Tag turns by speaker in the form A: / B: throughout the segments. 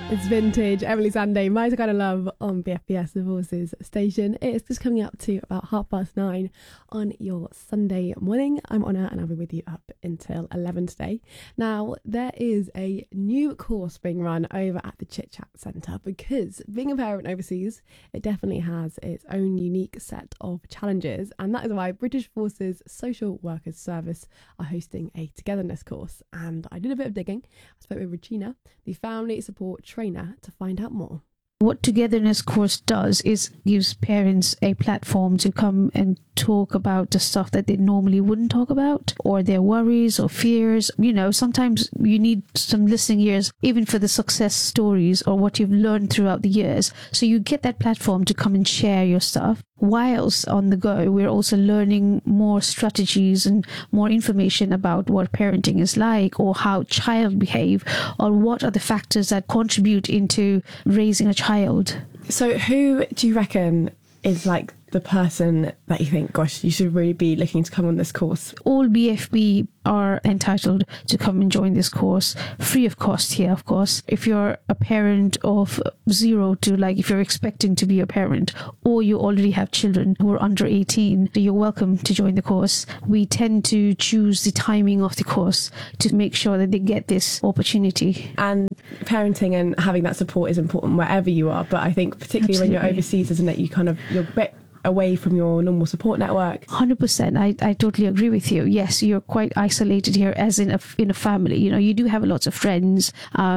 A: It's vintage. Emily Sandé, My Kind of Love on BFBS, the Voices station. It's just coming up to about 9:30 on your Sunday morning. I'm Honor and I'll be with you up until 11 today. Now, there is a new course being run over at the Chit Chat Centre because being a parent overseas, it definitely has its own unique set of challenges, and that is why British Forces Social Workers Service are hosting a togetherness course. And I did a bit of digging. I spoke with Regina, the family support trainer, to find out more.
B: What Togetherness course does is gives parents a platform to come and talk about the stuff that they normally wouldn't talk about, or their worries or fears. You know, sometimes you need some listening ears, even for the success stories or what you've learned throughout the years. So you get that platform to come and share your stuff. Whilst on the go, we're also learning more strategies and more information about what parenting is like, or how child behave, or what are the factors that contribute into raising a child.
A: So who do you reckon is like the person that you think, gosh, you should really be looking to come on this course?
B: All BFB are entitled to come and join this course, free of cost here, of course. If you're a parent of 0 to, like, if you're expecting to be a parent, or you already have children who are under 18, you're welcome to join the course. We tend to choose the timing of the course to make sure that they get this opportunity.
A: And parenting and having that support is important wherever you are, but I think particularly when you're overseas, isn't it, you're a bit away from your normal support network.
B: 100%. I totally agree with you. Yes, you're quite isolated here, as in a family. You know, you do have lots of friends.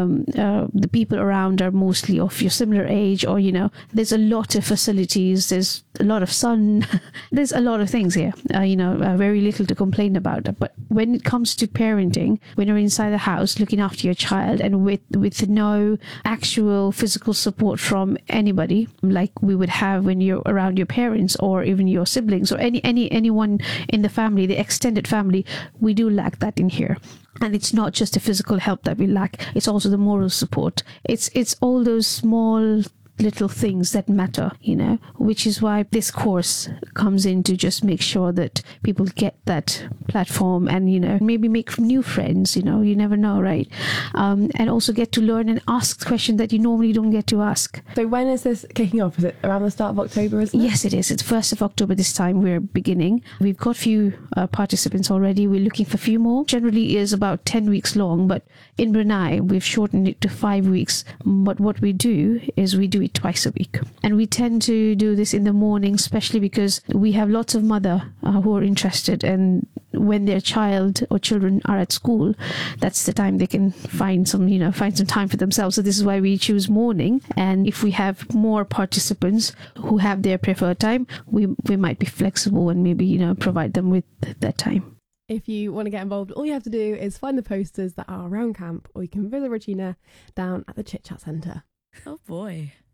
B: The people around are mostly of your similar age, or, you know, there's a lot of facilities. There's a lot of sun. There's a lot of things here. Very little to complain about. But when it comes to parenting, when you're inside the house looking after your child, and with no actual physical support from anybody, like we would have when you're around your parents, or even your siblings, or anyone in the family, the extended family, we do lack that in here. And it's not just the physical help that we lack, it's also the moral support. It's all those small little things that matter, you know, which is why this course comes in to just make sure that people get that platform and, you know, maybe make new friends, you know, you never know, right? And also get to learn and ask questions that you normally don't get to ask.
A: So when is this kicking off? Is it around the start of October, isn't it?
B: Yes, it is. It's 1st of October this time we're beginning. We've got a few participants already. We're looking for a few more. Generally is about 10 weeks long, but in Brunei, we've shortened it to 5 weeks. But what we do is we do it twice a week. And we tend to do this in the morning, especially because we have lots of mothers who are interested, and when their child or children are at school, that's the time they can find some time for themselves. So this is why we choose morning. And if we have more participants who have their preferred time, we might be flexible and maybe, you know, provide them with that time.
A: If you want to get involved, all you have to do is find the posters that are around camp, or you can visit Regina down at the Chit Chat Centre.
C: Oh boy.